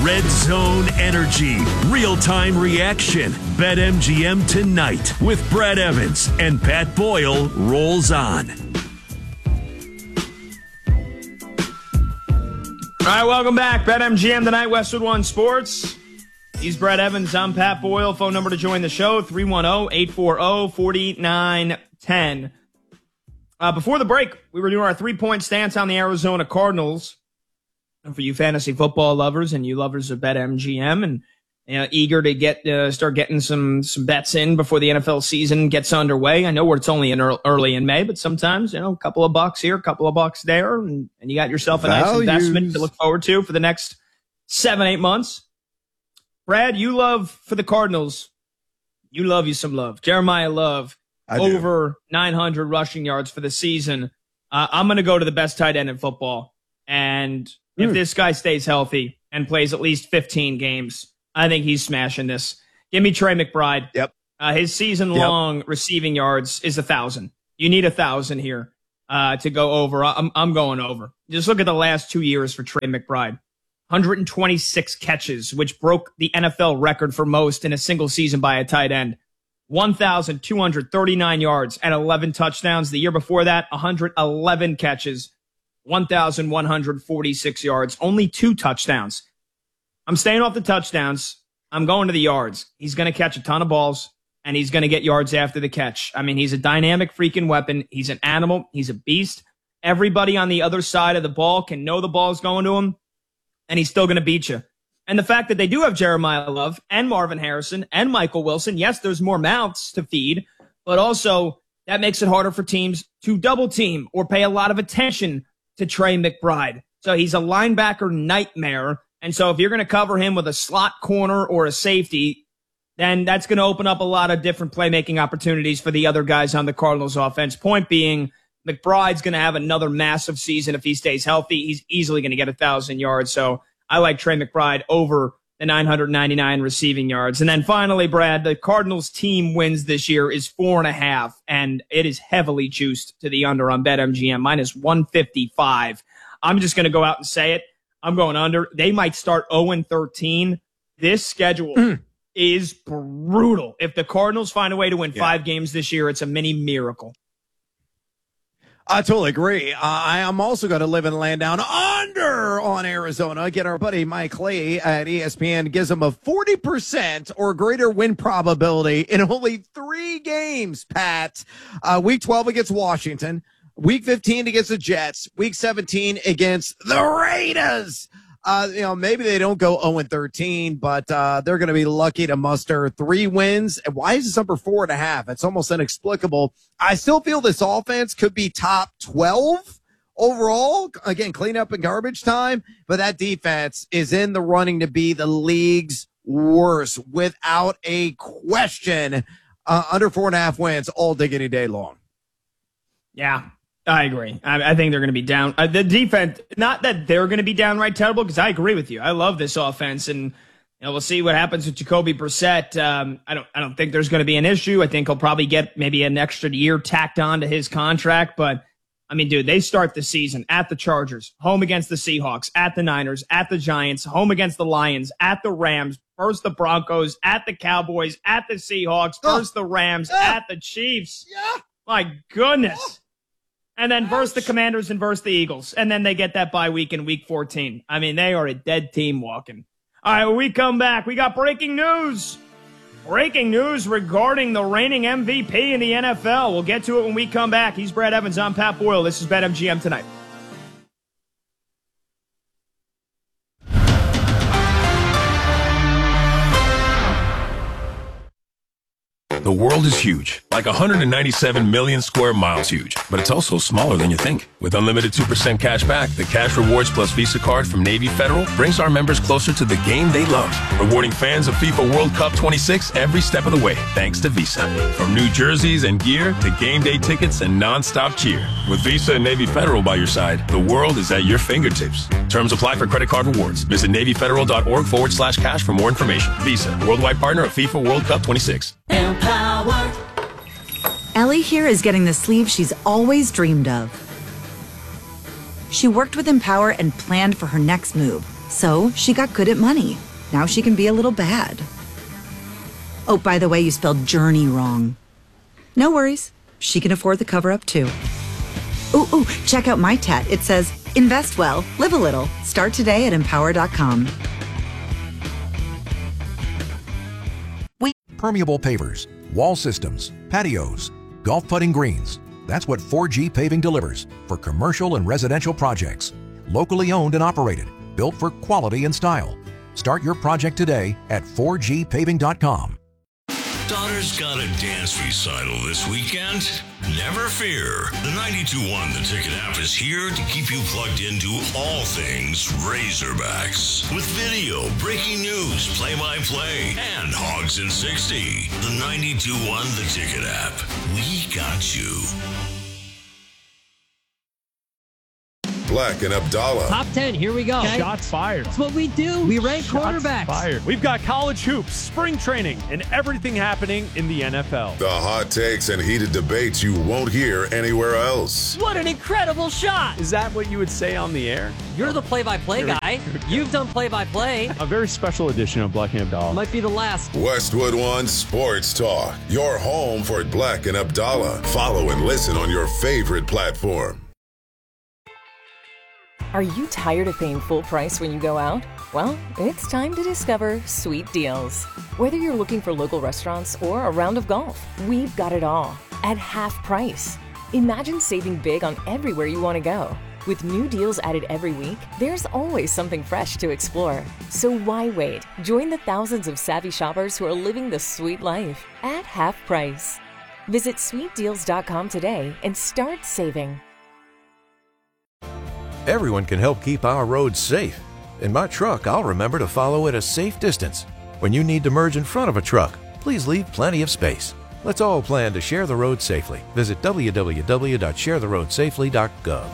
Red Zone Energy. Real-time reaction. BetMGM tonight with Brad Evans and Pat Boyle rolls on. All right, welcome back. BetMGM tonight, Westwood One Sports. He's Brad Evans. I'm Pat Boyle. Phone number to join the show, 310-840-4910. Before the break, we were doing our three-point stance on the Arizona Cardinals. And for you fantasy football lovers and you lovers of BetMGM and eager to start getting some bets in before the NFL season gets underway. I know it's only early in May, but sometimes, a couple of bucks here, a couple of bucks there, and you got yourself a nice investment to look forward to for the next 7-8 months. Brad, you love for the Cardinals. You love you some Love. Jeremiah Love, over 900 rushing yards for the season. I'm going to go to the best tight end in football. And if this guy stays healthy and plays at least 15 games, I think he's smashing this. Give me Trey McBride. Yep. His season-long receiving yards is 1,000. You need 1,000 here to go over. I'm going over. Just look at the last 2 years for Trey McBride. 126 catches, which broke the NFL record for most in a single season by a tight end. 1,239 yards and 11 touchdowns. The year before that, 111 catches, 1,146 yards, only 2 touchdowns. I'm staying off the touchdowns. I'm going to the yards. He's going to catch a ton of balls, and he's going to get yards after the catch. I mean, he's a dynamic freaking weapon. He's an animal. He's a beast. Everybody on the other side of the ball can know the ball's going to him, and he's still going to beat you. And the fact that they do have Jeremiah Love and Marvin Harrison and Michael Wilson, yes, there's more mouths to feed, but also that makes it harder for teams to double team or pay a lot of attention to Trey McBride. So he's a linebacker nightmare. And so if you're going to cover him with a slot corner or a safety, then that's going to open up a lot of different playmaking opportunities for the other guys on the Cardinals offense. Point being, McBride's going to have another massive season if he stays healthy. He's easily going to get 1,000 yards. So I like Trey McBride over the 999 receiving yards. And then finally, Brad, the Cardinals team wins this year is 4.5, and it is heavily juiced to the under on BetMGM, minus 155. I'm just going to go out and say it. I'm going under. They might start 0-13. This schedule is brutal. If the Cardinals find a way to win 5 games this year, it's a mini miracle. I totally agree. I am also going to live and land down under on Arizona. Get our buddy Mike Clay at ESPN gives them a 40% or greater win probability in only 3 games, Pat. Week 12 against Washington. Week 15 against the Jets. Week 17 against the Raiders. Maybe they don't go 0-13, but they're going to be lucky to muster 3 wins. And why is this number 4.5? It's almost inexplicable. I still feel this offense could be top 12 overall. Again, clean up and garbage time, but that defense is in the running to be the league's worst without a question. Under 4.5 wins all diggity day long. Yeah. I agree. I think they're going to be down. The defense, not that they're going to be downright terrible, because I agree with you. I love this offense, and we'll see what happens with Jacoby Brissett. I don't think there's going to be an issue. I think he'll probably get maybe an extra year tacked on to his contract. But I mean, dude, they start the season at the Chargers, home against the Seahawks, at the Niners, at the Giants, home against the Lions, at the Rams, versus the Broncos, at the Cowboys, at the Seahawks, versus the Rams, at the Chiefs. Yeah. My goodness. And then versus the Commanders and versus the Eagles. And then they get that bye week in week 14. I mean, they are a dead team walking. All right, when we come back, we got breaking news. Breaking news regarding the reigning MVP in the NFL. We'll get to it when we come back. He's Brad Evans. I'm Pat Boyle. This is BetMGM Tonight. The world is huge, like 197 million square miles huge, but it's also smaller than you think. With unlimited 2% cash back, the Cash Rewards Plus Visa card from Navy Federal brings our members closer to the game they love, rewarding fans of FIFA World Cup 26 every step of the way, thanks to Visa. From new jerseys and gear to game day tickets and non-stop cheer. With Visa and Navy Federal by your side, the world is at your fingertips. Terms apply for credit card rewards. Visit NavyFederal.org/cash for more information. Visa, worldwide partner of FIFA World Cup 26. Empower. Ellie here is getting the sleeve she's always dreamed of. She worked with Empower and planned for her next move, So she got good at money. Now she can be a little bad. Oh, by the way, you spelled journey wrong. No worries. She can afford the cover-up, too. Ooh, check out my tat. It says, invest well, live a little. Start today at empower.com. Permeable pavers, wall systems, patios, golf putting greens. That's what 4G Paving delivers for commercial and residential projects. Locally owned and operated, built for quality and style. Start your project today at 4gpaving.com. Daughter's got a dance recital this weekend? Never fear. The 92.1 The Ticket app is here to keep you plugged into all things Razorbacks. With video, breaking news, play-by-play, and Hogs in 60. The 92.1 The Ticket app. We got you. Black and Abdallah. Top 10, here we go. Okay. Shots fired. That's what we do. We rank quarterbacks. Fired. We've got college hoops, spring training, and everything happening in the NFL. The hot takes and heated debates you won't hear anywhere else. What an incredible shot. Is that what you would say on the air? You're the play-by-play guy. You've done play-by-play. A very special edition of Black and Abdallah. Might be the last. Westwood One Sports Talk. Your home for Black and Abdallah. Follow and listen on your favorite platform. Are you tired of paying full price when you go out? Well, it's time to discover Sweet Deals. Whether you're looking for local restaurants or a round of golf, we've got it all at half price. Imagine saving big on everywhere you want to go. With new deals added every week, there's always something fresh to explore. So why wait? Join the thousands of savvy shoppers who are living the sweet life at half price. Visit sweetdeals.com today and start saving. Everyone can help keep our roads safe. In my truck, I'll remember to follow at a safe distance. When you need to merge in front of a truck, please leave plenty of space. Let's all plan to share the road safely. Visit www.sharetheroadsafely.gov.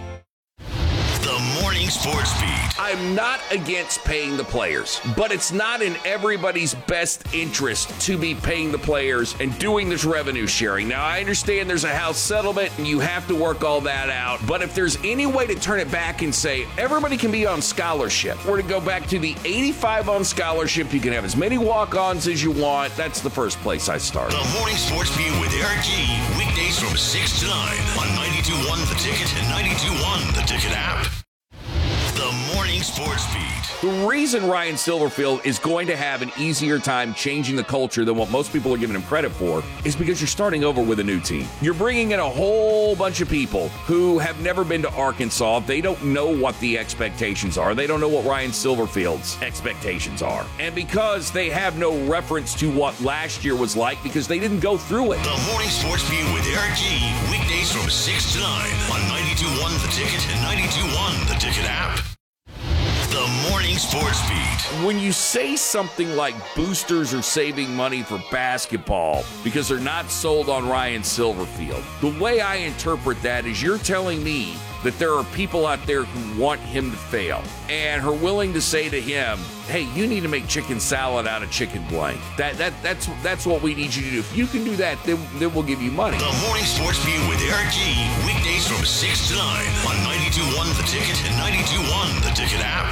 The Morning Sports Beat. I'm not against paying the players, but it's not in everybody's best interest to be paying the players and doing this revenue sharing. Now, I understand there's a House settlement and you have to work all that out, but if there's any way to turn it back and say everybody can be on scholarship, or to go back to the 85 on scholarship, you can have as many walk-ons as you want, that's the first place I start. The Morning Sports Beat with Eric G. Weekdays from 6 to 9 on 92.1 The Ticket and 92.1 The Ticket app. The Morning Sports Beat. The reason Ryan Silverfield is going to have an easier time changing the culture than what most people are giving him credit for is because you're starting over with a new team. You're bringing in a whole bunch of people who have never been to Arkansas. They don't know what the expectations are. They don't know what Ryan Silverfield's expectations are. And because they have no reference to what last year was like because they didn't go through it. The Morning Sports Beat with Eric G. Weekdays from 6 to 9 on 92.1 The Ticket and 92.1 The Ticket app. The Morning Sports Beat. When you say something like boosters are saving money for basketball because they're not sold on Ryan Silverfield, the way I interpret that is you're telling me that there are people out there who want him to fail and are willing to say to him, hey, you need to make chicken salad out of chicken blank. That's what we need you to do. If you can do that, then we'll give you money. The Morning Sports Beat with Eric G. Weekdays from 6 to 9 on 92.1 The Ticket and 92.1 The Ticket app.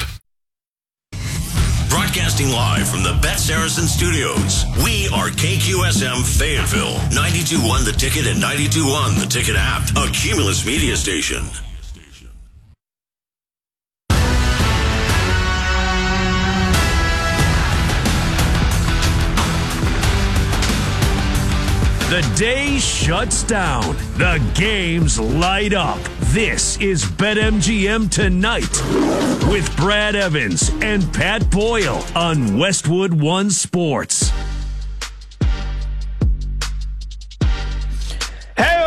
Broadcasting live from the Bet Saracen Studios, we are KQSM Fayetteville, 92.1 The Ticket and 92.1 The Ticket app, a Cumulus media station. The day shuts down. The games light up. This is BetMGM Tonight with Brad Evans and Pat Boyle on Westwood One Sports. Hey,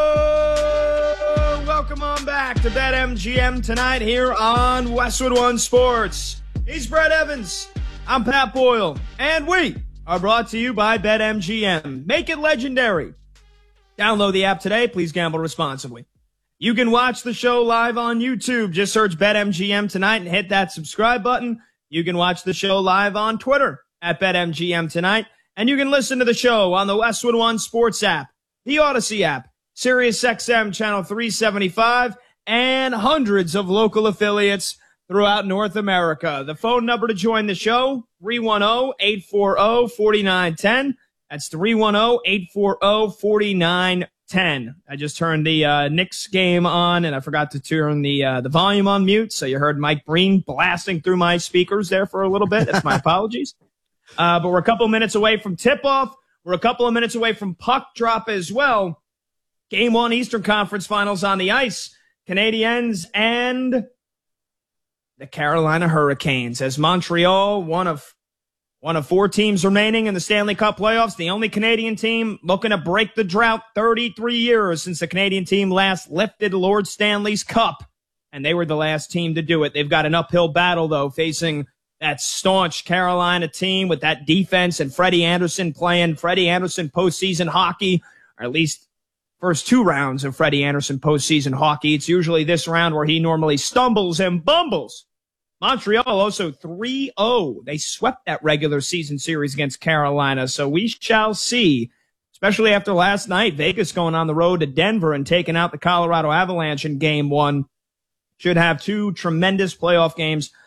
welcome on back to BetMGM Tonight here on Westwood One Sports. He's Brad Evans. I'm Pat Boyle, and we are brought to you by BetMGM. Make it legendary. Download the app today. Please gamble responsibly. You can watch the show live on YouTube. Just search BetMGM Tonight and hit that subscribe button. You can watch the show live on Twitter at BetMGM Tonight. And you can listen to the show on the Westwood One Sports app, the Odyssey app, SiriusXM Channel 375, and hundreds of local affiliates throughout North America. The phone number to join the show, 310-840-4910. That's 310-840-4910. I just turned the Knicks game on, and I forgot to turn the volume on mute, so you heard Mike Breen blasting through my speakers there for a little bit. That's my apologies. But we're a couple minutes away from tip-off. We're a couple of minutes away from puck drop as well. Game 1 Eastern Conference Finals on the ice. Canadiens and the Carolina Hurricanes. As Montreal, one of 4 teams remaining in the Stanley Cup playoffs, the only Canadian team looking to break the drought, 33 years since the Canadian team last lifted Lord Stanley's Cup, and they were the last team to do it. They've got an uphill battle, though, facing that staunch Carolina team with that defense and Freddie Anderson playing Freddie Anderson postseason hockey, or at least first 2 rounds of Freddie Anderson postseason hockey. It's usually this round where he normally stumbles and bumbles. Montreal also 3-0. They swept that regular season series against Carolina. So we shall see, especially after last night, Vegas going on the road to Denver and taking out the Colorado Avalanche in Game 1. Should have 2 tremendous playoff games